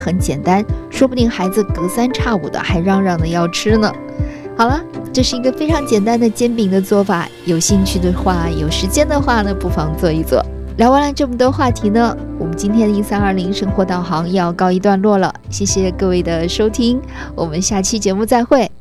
很简单，说不定孩子隔三差五的还嚷嚷的要吃呢。好了，这是一个非常简单的煎饼的做法，有兴趣的话，有时间的话呢，不妨做一做。聊完了这么多话题呢，我们今天的1320生活导航要告一段落了，谢谢各位的收听，我们下期节目再会。